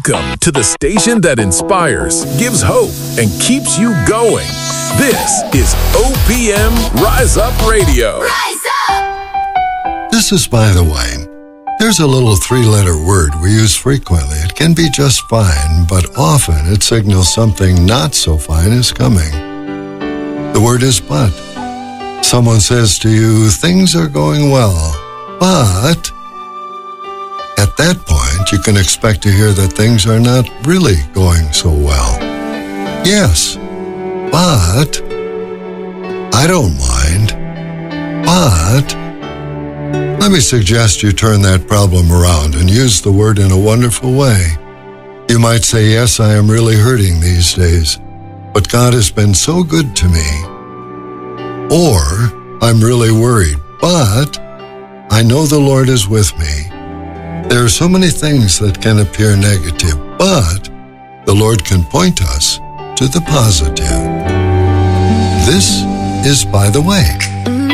Welcome to the station that inspires, gives hope, and keeps you going. This is OPM Rise Up Radio. Rise up! This is By the Way. There's a little three-letter word we use frequently. It can be just fine, but often it signals something not so fine is coming. The word is but. Someone says to you, things are going well, but at that point, you can expect to hear that things are not really going so well. Yes, but I don't mind. But let me suggest you turn that problem around and use the word in a wonderful way. You might say, yes, I am really hurting these days, but God has been so good to me. Or, I'm really worried, but I know the Lord is with me. There are so many things that can appear negative, but the Lord can point us to the positive. This is By the Way.